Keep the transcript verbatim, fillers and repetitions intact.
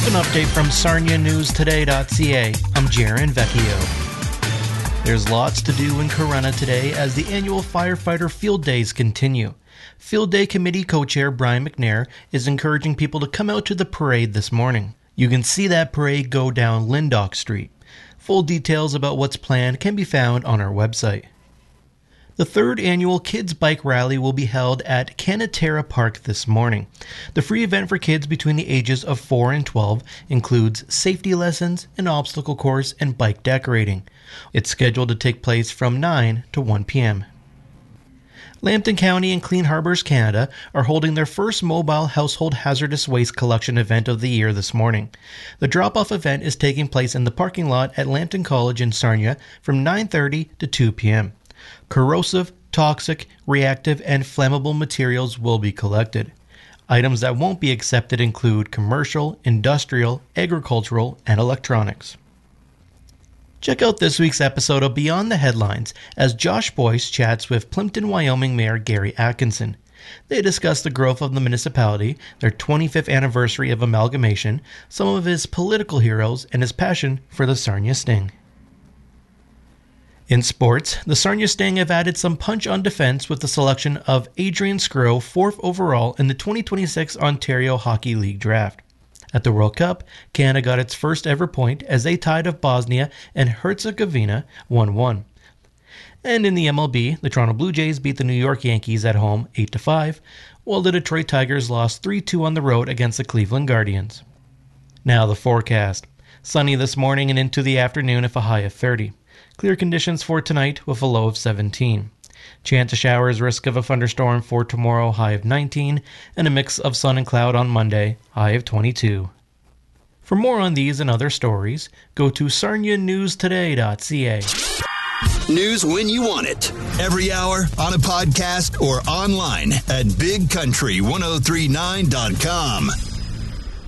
With an update from Sarnia News Today dot c a, I'm Jaron Vecchio. There's lots to do in Corunna today as the annual Firefighter Field Days continue. Field Day Committee Co-Chair Brian McNair is encouraging people to come out to the parade this morning. You can see that parade go down Lyndoch Street. Full details about what's planned can be found on our website. The third annual Kids Bike Rally will be held at Canaterra Park this morning. The free event for kids between the ages of four and twelve includes safety lessons, an obstacle course, and bike decorating. It's scheduled to take place from nine to one p.m. Lambton County and Clean Harbors Canada are holding their first mobile household hazardous waste collection event of the year this morning. The drop-off event is taking place in the parking lot at Lambton College in Sarnia from nine thirty to two p.m. Corrosive, toxic, reactive, and flammable materials will be collected. Items that won't be accepted include commercial, industrial, agricultural, and electronics. Check out this week's episode of Beyond the Headlines as Josh Boyce chats with Plimpton, Wyoming Mayor Gary Atkinson. They discuss the growth of the municipality, their twenty-fifth anniversary of amalgamation, some of his political heroes, and his passion for the Sarnia Sting. In sports, the Sarnia Sting have added some punch on defense with the selection of Adrian Skro fourth overall in the twenty twenty-six Ontario Hockey League draft. At the World Cup, Canada got its first ever point as they tied of Bosnia and Herzegovina one one. And in the M L B, the Toronto Blue Jays beat the New York Yankees at home eight to five, while the Detroit Tigers lost three two on the road against the Cleveland Guardians. Now the forecast. Sunny this morning and into the afternoon with a high of thirty. Clear conditions for tonight with a low of seventeen. Chance of showers, risk of a thunderstorm for tomorrow, high of nineteen, and a mix of sun and cloud on Monday, high of twenty-two. For more on these and other stories, go to Sarnia News Today dot c a. News when you want it. Every hour, on a podcast, or online at big country ten thirty-nine dot com.